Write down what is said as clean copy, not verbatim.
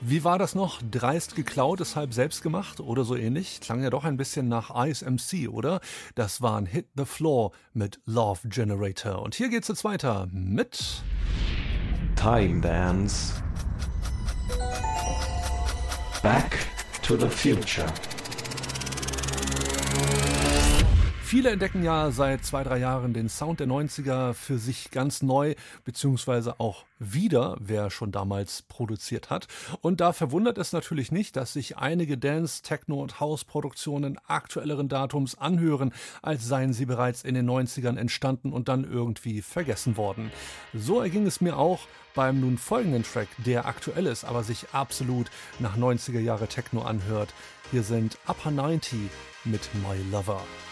Wie war das noch? Dreist geklaut, ist halb selbst gemacht oder so ähnlich? Klang ja doch ein bisschen nach Ice MC, oder? Das waren Hit the Floor mit Love Generator. Und hier geht's jetzt weiter mit Time Dance. Back to the Future. Viele entdecken ja seit 2-3 Jahren den Sound der 90er für sich ganz neu, beziehungsweise auch wieder, wer schon damals produziert hat. Und da verwundert es natürlich nicht, dass sich einige Dance-, Techno- und House-Produktionen aktuelleren Datums anhören, als seien sie bereits in den 90ern entstanden und dann irgendwie vergessen worden. So erging es mir auch beim nun folgenden Track, der aktuell ist, aber sich absolut nach 90er Jahre Techno anhört. Hier sind Upper 90 mit My Lover.